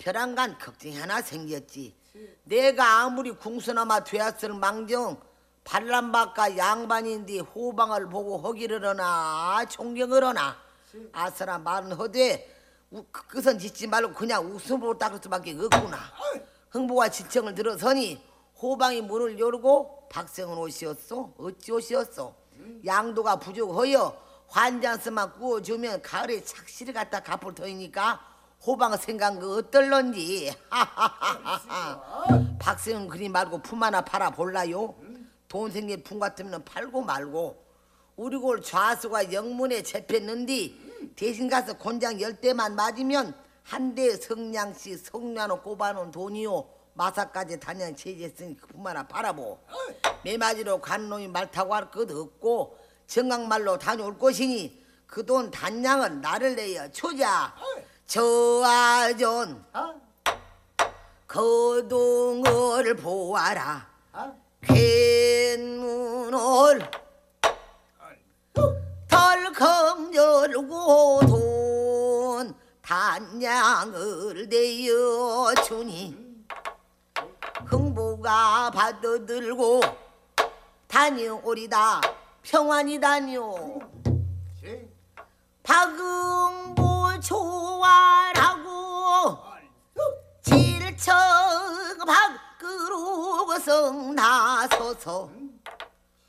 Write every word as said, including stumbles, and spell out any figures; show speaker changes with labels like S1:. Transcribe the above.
S1: 벼랑간 걱정이 하나 생겼지. 내가 아무리 궁수나마 되었을 망정 반란박과 양반인데 호방을 보고 허기를 하나 존경을 하나 아서라 말은 허되 그것은 짓지 말고 그냥 웃음으로 닦을 수밖에 없구나. 흥보가 지청을 들어서니 호방이 문을 열고 박성은 오시었소. 어찌 오시었소? 양도가 부족하여 환장스만 구워주면 가을에 착실히 갖다 갚을 터이니까 호방 생각은 그 어떨런지. 박성은 그리 말고 품 하나 팔아볼라요? 돈 생긴 품 같으면 팔고 말고. 우리 골 좌수가 영문에 잡혔는디 대신 가서 곤장 열 대만 맞으면 한 대 성냥씨 성냥으로 꼽아놓은 돈이요 마사까지 단연 제재했으니 그 품 하나 팔아보. 매맞이로 가는 놈이 말 타고 할 것 없고 정강말로 다녀올 것이니 그 돈 단량은 나를 내어 초자. 저아전 거동을 보아라. 갯문을 덜컹 열고 돈 단량을 내어 주니 흥보가 받아들고 다녀오리다. 평안히 다녀. 박흥보 초월하고 질척 밖으로 성 나서서